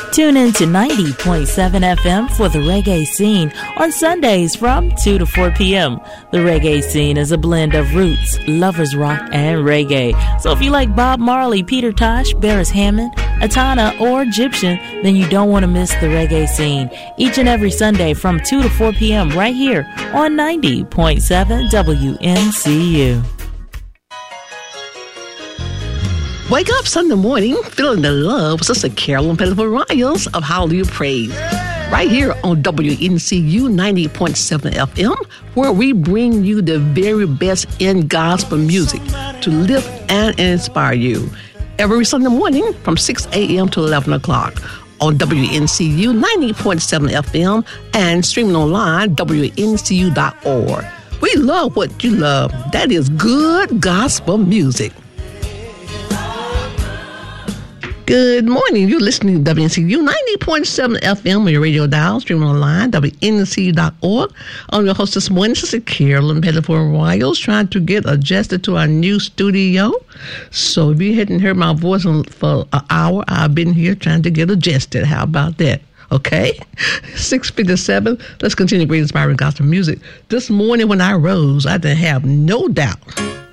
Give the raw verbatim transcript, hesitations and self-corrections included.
Tune in to ninety point seven F M for the reggae scene on Sundays from two to four p.m. The reggae scene is a blend of roots, lovers rock, and reggae. So if you like Bob Marley, Peter Tosh, Beres Hammond, Atana, or Egyptian, then you don't want to miss the reggae scene. Each and every Sunday from two to four p.m. right here on ninety point seven W N C U. Wake up Sunday morning feeling the love with Sister Carolyn Pettiford Riles of Hallelujah Praise. Right here on W N C U ninety point seven F M, where we bring you the very best in gospel music to lift and inspire you. Every Sunday morning from six a.m. to eleven o'clock on W N C U ninety point seven F M and streaming online W N C U dot org. We love what you love. That is good gospel music. Good morning. You're listening to W N C U ninety point seven F M on your radio dial, streaming online, W N C U dot org. I'm your host this morning, Sister Carolyn Pettiford Riles, trying to get adjusted to our new studio. So if you hadn't heard my voice for an hour, I've been here trying to get adjusted. How about that? Okay? six fifty-seven. Let's continue great inspiring gospel music. This morning when I rose, I didn't have no doubt